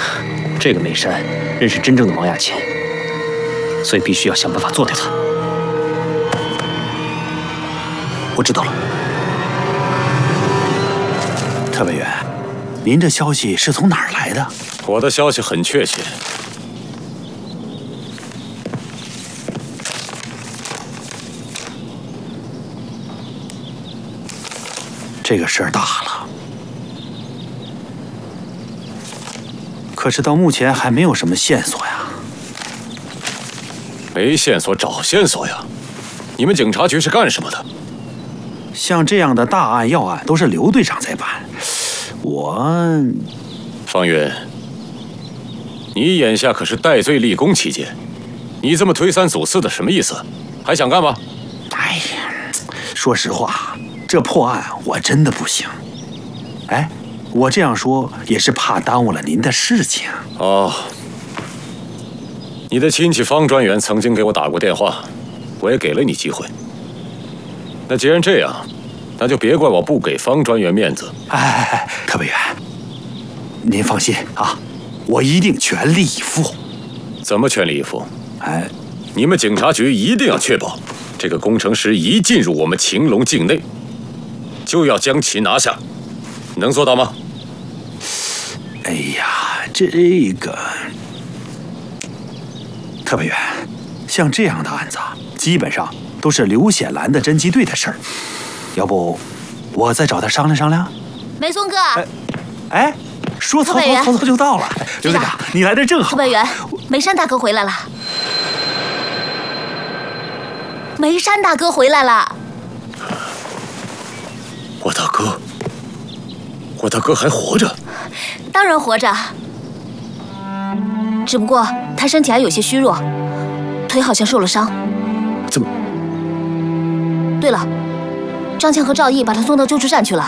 这个梅山认识真正的王亚乾，所以必须要想办法做掉他。 我知道了。特派员，您这消息是从哪儿来的？ 我的消息很确切。 这个事儿大了，可是到目前还没有什么线索呀。 没线索找线索呀！你们警察局是干什么的？ 像这样的大案要案都是刘队长在办， 方云，你眼下可是戴罪立功期间，你这么推三阻四的，什么意思？还想干吗？ 哎呀，说实话，这破案我真的不行。哎，我这样说也是怕耽误了您的事情。 哦，你的亲戚方专员曾经给我打过电话，我也给了你机会。那既然这样，那就别怪我不给方专员面子。 哎，特派员，您放心啊，我一定全力以赴。 怎么全力以赴？ 哎， 你们警察局一定要确保，这个工程师一进入我们秦龙境内，就要将其拿下，能做到吗？ 哎呀，这个特派员，像这样的案子，基本上都是刘显兰的侦缉队的事儿。要不，我再找他商量商量。 梅松哥， 哎，说曹操就到了。刘队长，你来的正好。 特派员，梅山大哥回来了。梅山大哥回来了。 我大哥还活着？ 当然活着，只不过他身体还有些虚弱，腿好像受了伤。 怎么？ 对了，张强和赵毅把他送到救治站去了。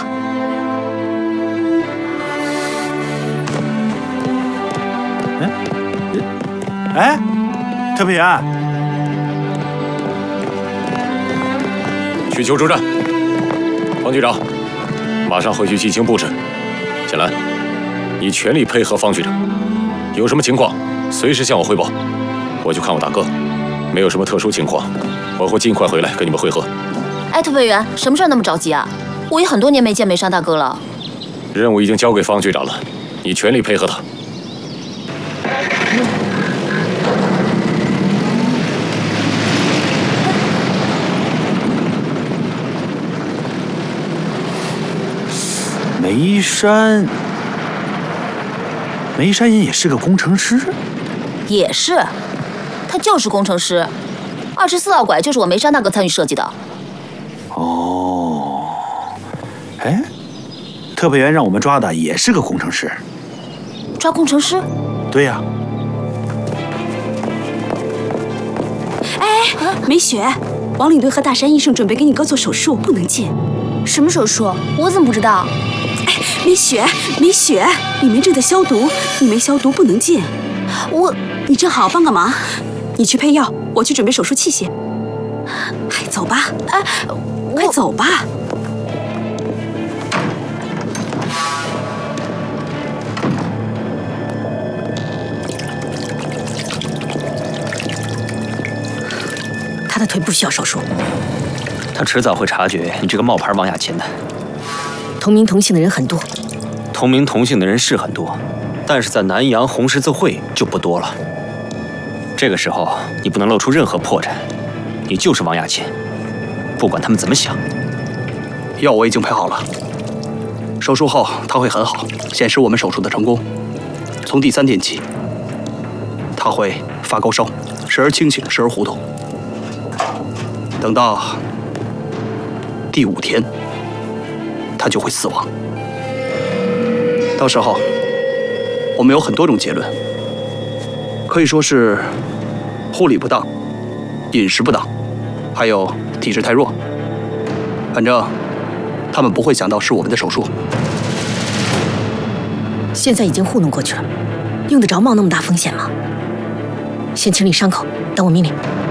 哎，特派员， 去救助站。方局长，马上回去进行布置。显兰，你全力配合方局长，有什么情况随时向我汇报。我去看我大哥，没有什么特殊情况，我会尽快回来跟你们会合。 哎，特派员，什么事儿那么着急啊？我也很多年没见梅山大哥了。 任务已经交给方局长了，你全力配合他。 梅山也是个工程师， 也是，他就是工程师。24号拐就是我梅山大哥参与设计的。 哦，哎，特派员让我们抓的也是个工程师。 抓工程师？ 对呀。 哎，梅雪，王领队和大山医生准备给你哥做手术，不能进。 什么手术？我怎么不知道？ 哎，梅雪，里面正在消毒，你没消毒不能进。你正好帮个忙，你去配药，我去准备手术器械。快走吧，快走吧。他的腿不需要手术， 他迟早会察觉你这个冒牌王亚乾的。 同名同姓的人很多， 同名同姓的人是很多，但是在南洋红十字会就不多了。这个时候你不能露出任何破绽，你就是王亚乾，不管他们怎么想。 药我已经配好了，手术后他会很好，显示我们手术的成功。从第3天起，他会发高烧，时而清醒，时而糊涂。等到第5天，他就会死亡。到时候，我们有很多种结论，可以说是护理不当、饮食不当，还有体质太弱。反正他们不会想到是我们的手术。 现在已经糊弄过去了，用得着冒那么大风险吗？先清理伤口，等我命令。